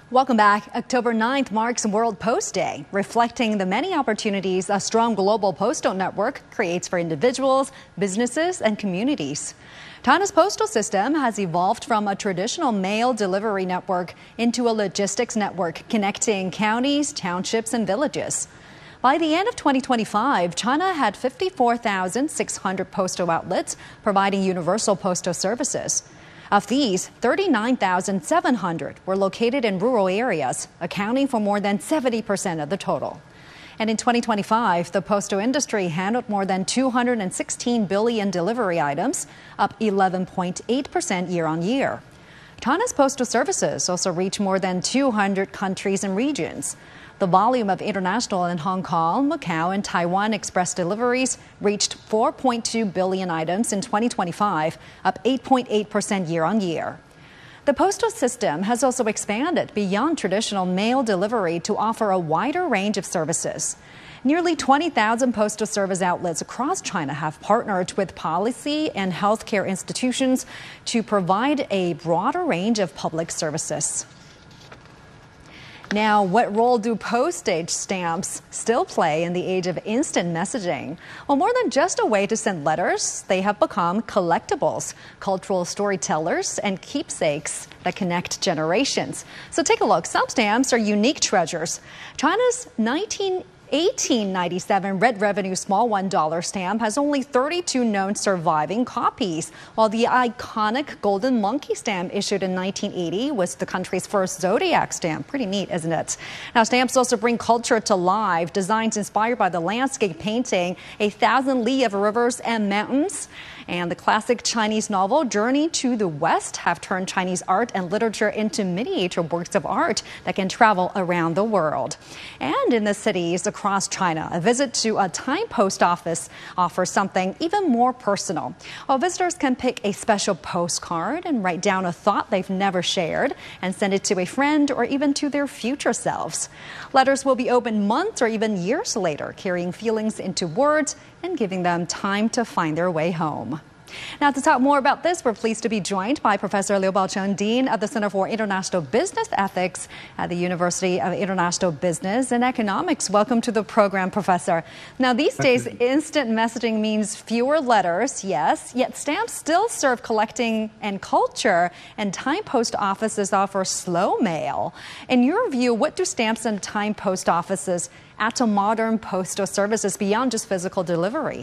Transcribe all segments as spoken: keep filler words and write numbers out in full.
Welcome back. October ninth marks World Post Day, reflecting the many opportunities a strong global postal network creates for individuals, businesses, and communities. China's postal system has evolved from a traditional mail delivery network into a logistics network connecting counties, townships, and villages. By the end of twenty twenty-five, China had fifty-four thousand six hundred postal outlets providing universal postal services. Of these, thirty-nine thousand seven hundred were located in rural areas, accounting for more than seventy percent of the total. And in twenty twenty-five, the postal industry handled more than two hundred sixteen billion delivery items, up eleven point eight percent year on year. China's postal services also reach more than two hundred countries and regions. The volume of international and Hong Kong, Macau, and Taiwan express deliveries reached four point two billion items in twenty twenty-five, up eight point eight percent year on year. The postal system has also expanded beyond traditional mail delivery to offer a wider range of services. Nearly twenty thousand postal service outlets across China have partnered with policy and healthcare institutions to provide a broader range of public services. Now, what role do postage stamps still play in the age of instant messaging? Well, more than just a way to send letters, they have become collectibles, cultural storytellers, and keepsakes that connect generations. So take a look. Some stamps are unique treasures. China's nineteen eighteen ninety-seven Red Revenue Small one dollar stamp has only thirty-two known surviving copies, while the iconic Golden Monkey stamp issued in nineteen eighty was the country's first zodiac stamp. Pretty neat, isn't it? Now, stamps also bring culture to life. Designs inspired by the landscape painting A Thousand Li of Rivers and Mountains and the classic Chinese novel Journey to the West have turned Chinese art and literature into miniature works of art that can travel around the world. And in the cities across China, a visit to a Time Post office offers something even more personal. While visitors can pick a special postcard and write down a thought they've never shared and send it to a friend or even to their future selves. Letters will be opened months or even years later, carrying feelings into words and giving them time to find their way home. Now, to talk more about this, we're pleased to be joined by Professor Liu Baocheng, Dean of the Center for International Business Ethics at the University of International Business and Economics. Welcome to the program, Professor. Now, these days, instant messaging means fewer letters, yes, yet stamps still serve collecting and culture, and Time Post offices offer slow mail. In your view, what do stamps and Time Post offices add to modern postal services beyond just physical delivery?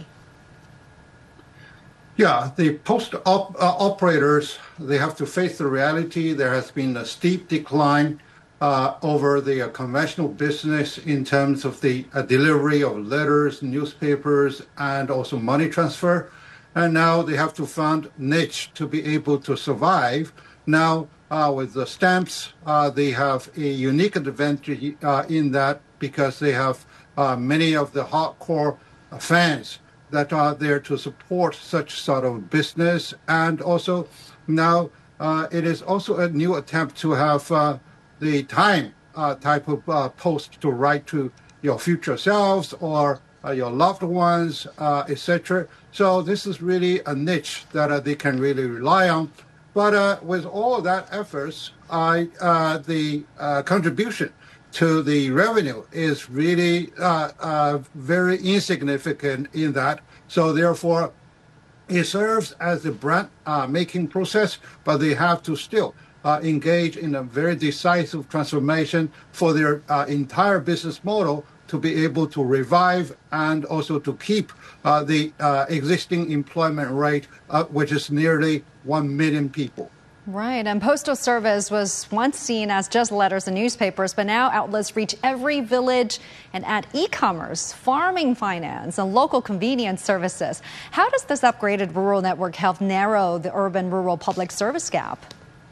Yeah, the post op uh, operators, they have to face the reality. There has been a steep decline uh, over the uh, conventional business in terms of the uh, delivery of letters, newspapers, and also money transfer. And now they have to find niche to be able to survive. Now, uh, with the stamps, uh, they have a unique advantage uh, in that because they have uh, many of the hardcore uh, fans that are there to support such sort of business. And also now uh, it is also a new attempt to have uh, the time uh, type of uh, post to write to your future selves or uh, your loved ones, uh, et cetera. So this is really a niche that uh, they can really rely on. But uh, with all that efforts, I, uh, the uh, contribution to the revenue is really uh, uh, very insignificant in that. So therefore, it serves as a brand uh, making process, but they have to still uh, engage in a very decisive transformation for their uh, entire business model to be able to revive and also to keep uh, the uh, existing employment rate, uh, which is nearly one million people. Right, and postal service was once seen as just letters and newspapers, but now outlets reach every village and add e-commerce, farming finance, and local convenience services. How does this upgraded rural network help narrow the urban-rural public service gap?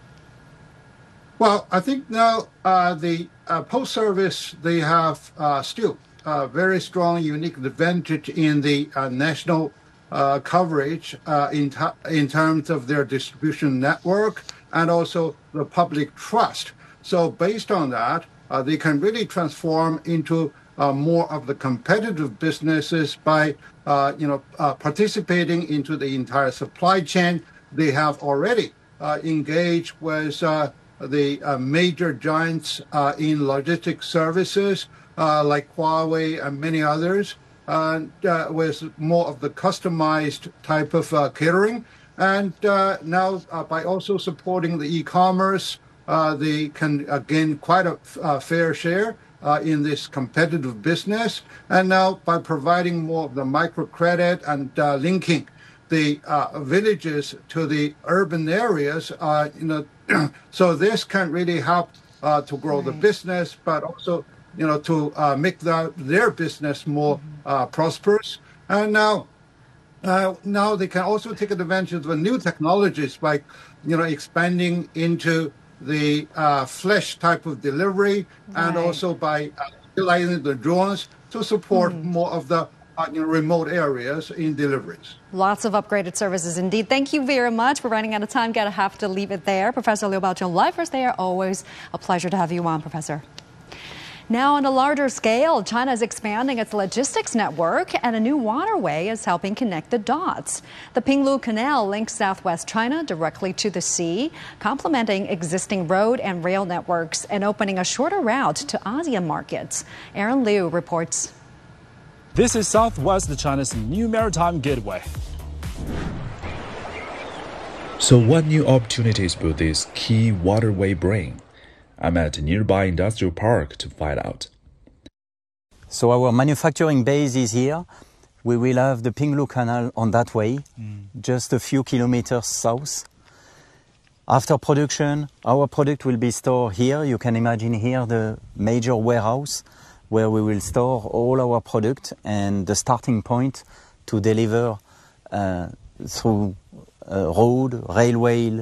Well, I think now uh, the uh, post service, they have uh, still a very strong, unique advantage in the uh, national Uh, coverage uh, in, in terms of their distribution network and also the public trust. So based on that, uh, they can really transform into uh, more of the competitive businesses by, uh, you know, uh, participating into the entire supply chain. They have already uh, engaged with uh, the uh, major giants uh, in logistics services uh, like Huawei and many others, uh, uh, with more of the customized type of uh, catering. And uh, now uh, by also supporting the e-commerce, uh, they can uh, gain quite a uh, fair share uh, in this competitive business. And now by providing more of the microcredit and uh, linking the uh, villages to the urban areas, uh, you know, so this can really help uh, to grow right. the business, but also, you know, to uh, make the, their business more uh, prosperous. And now, uh, now they can also take advantage of the new technologies by, you know, expanding into the uh, flash type of delivery, right. and also by uh, utilizing the drones to support mm. more of the Uh, in remote areas in deliveries. Lots of upgraded services indeed. Thank you very much. We're running out of time. Gotta have to leave it there. Professor Liu Baozhong, live first there. Always a pleasure to have you on, Professor. Now, on a larger scale, China is expanding its logistics network, and a new waterway is helping connect the dots. The Pinglu Canal links southwest China directly to the sea, complementing existing road and rail networks and opening a shorter route to ASEAN markets. Aaron Liu reports. This is Southwest China's new maritime gateway. So what new opportunities will this key waterway bring? I'm at a nearby industrial park to find out. So our manufacturing base is here. We will have the Pinglu Canal on that way, mm. just a few kilometers south. After production, our product will be stored here. You can imagine here the major warehouse where we will store all our product and the starting point to deliver uh, through uh, road, railway,